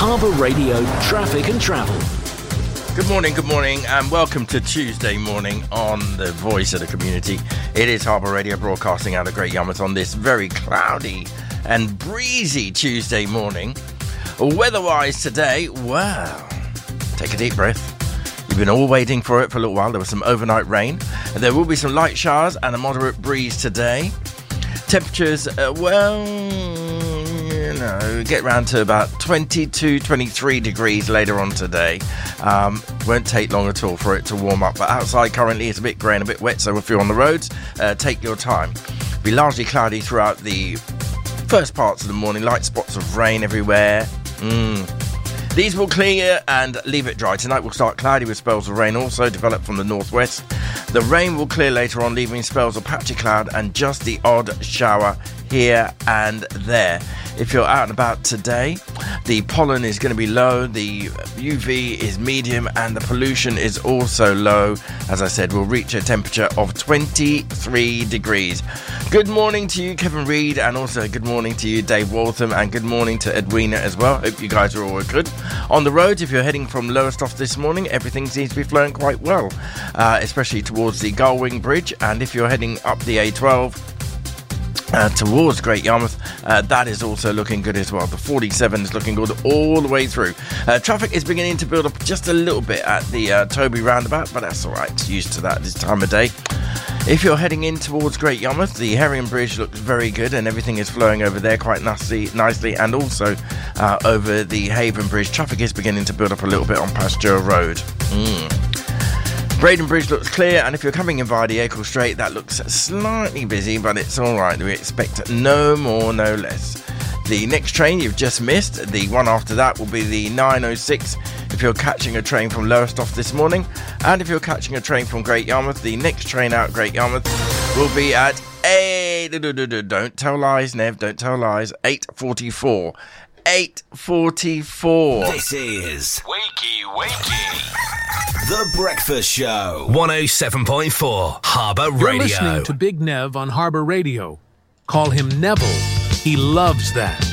Harbour Radio Traffic and Travel. Good morning, and welcome to Tuesday morning on the Voice of the Community. It is Harbour Radio broadcasting out of Great Yarmouth on this very cloudy and breezy Tuesday morning. Weather-wise today, wow, take a deep breath. You've been all waiting for it for a little while. There was some overnight rain. There will be some light showers and a moderate breeze today. Temperatures, get round to about 22, 23 degrees later on today. Won't take long at all for it to warm up. But outside currently it's a bit grey and a bit wet, so if you're on the roads, take your time. Be largely cloudy throughout the first parts of the morning. Light spots of rain everywhere. These will clear and leave it dry. Tonight will start cloudy with spells of rain also develop from the northwest. The rain will clear later on, leaving spells of patchy cloud and just the odd shower here and there. If you're out and about today, the pollen is going to be low, the UV is medium, and the pollution is also low. As I said, we'll reach a temperature of 23 degrees. Good morning to you, Kevin Reid, and also good morning to you, Dave Waltham, and good morning to Edwina as well. Hope you guys are all good. On the roads, if you're heading from Lowestoft this morning, everything seems to be flowing quite well, especially towards the Gullwing Bridge, and if you're heading up the A12, towards Great Yarmouth, that is also looking good as well. The 47 is looking good all the way through. Traffic is beginning to build up just a little bit at the Toby roundabout, but that's all right. Used to that this time of day. If you're heading in towards Great Yarmouth, the Herring Bridge looks very good and everything is flowing over there quite nicely, and also over the Haven Bridge. Traffic is beginning to build up a little bit on Pasture Road. Braden Bridge looks clear, and if you're coming in via the Acle Strait, that looks slightly busy, but it's alright. We expect no more, no less. The next train you've just missed, the one after that, will be the 9:06 if you're catching a train from Lowestoft this morning. And if you're catching a train from Great Yarmouth, the next train out Great Yarmouth will be at don't tell lies, Nev, don't tell lies, 8:44. 8:44. This is Wakey, The Breakfast Show. 107.4 Harbour Radio. You're listening to Big Nev on Harbour Radio. Call him Neville. He loves that.